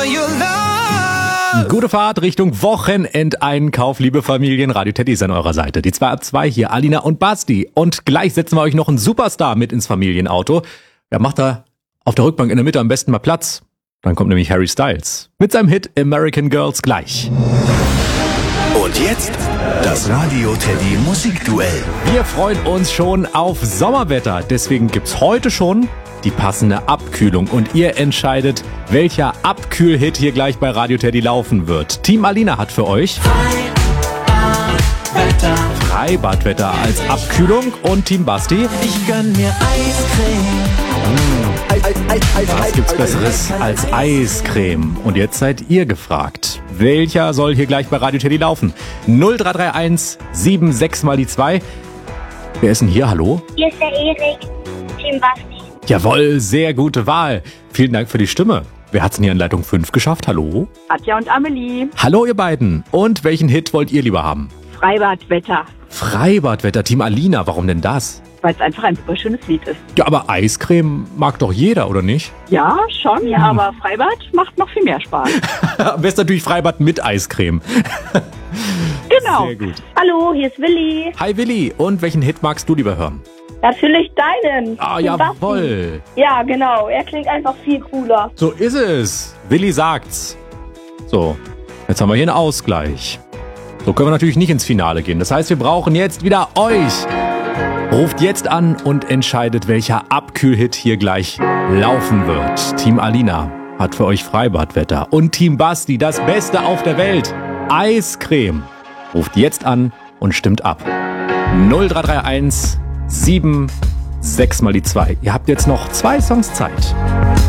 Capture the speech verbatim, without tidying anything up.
Gute Fahrt Richtung Wochenendeinkauf, liebe Familien. Radio Teddy ist an eurer Seite. Die zwei ab zwei hier, Alina und Basti. Und gleich setzen wir euch noch einen Superstar mit ins Familienauto. Wer macht da auf der Rückbank in der Mitte am besten mal Platz? Dann kommt nämlich Harry Styles mit seinem Hit American Girls gleich. Und jetzt das Radio Teddy Musikduell. Wir freuen uns schon auf Sommerwetter. Deswegen gibt's heute schon die passende Abkühlung. Und ihr entscheidet, welcher Abkühlhit hier gleich bei Radio Teddy laufen wird. Team Alina hat für euch Freibadwetter. Freibadwetter als Abkühlung. Und Team Basti, Ich gönn mir Eiscreme. was gibt's Besseres als Eiscreme? Und jetzt seid ihr gefragt. Welcher soll hier gleich bei Radio Teddy laufen? null drei drei eins sieben sechs mal die zwei. Wer ist denn hier? Hallo? Hier ist der Erik, Team Basti. Jawohl, sehr gute Wahl. Vielen Dank für die Stimme. Wer hat's denn hier in Leitung fünf geschafft? Hallo? Katja und Amelie. Hallo ihr beiden. Und welchen Hit wollt ihr lieber haben? Freibadwetter. Freibadwetter, Team Alina. Warum denn das? Weil es einfach ein super schönes Lied ist. Ja, aber Eiscreme mag doch jeder, oder nicht? Ja, schon, ja, aber Freibad macht noch viel mehr Spaß. Am besten natürlich Freibad mit Eiscreme. Genau. Sehr gut. Hallo, hier ist Willi. Hi Willi. Und welchen Hit magst du lieber hören? Natürlich deinen. Ah, Team Basti. jawohl. Ja, genau. Er klingt einfach viel cooler. So ist es. Willi sagt's. So, jetzt haben wir hier einen Ausgleich. So können wir natürlich nicht ins Finale gehen. Das heißt, wir brauchen jetzt wieder euch. Ruft jetzt an und entscheidet, welcher Abkühlhit hier gleich laufen wird. Team Alina hat für euch Freibadwetter. Und Team Basti, das Beste auf der Welt, Eiscreme. Ruft jetzt an und stimmt ab. null drei drei eins sieben sechs mal die zwei. Ihr habt jetzt noch zwei Songs Zeit.